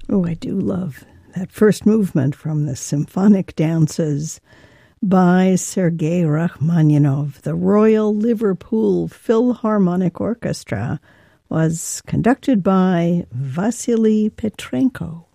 Oh, I do love that first movement from the Symphonic Dances by Sergei Rachmaninoff. The Royal Liverpool Philharmonic Orchestra was conducted by Vasily Petrenko.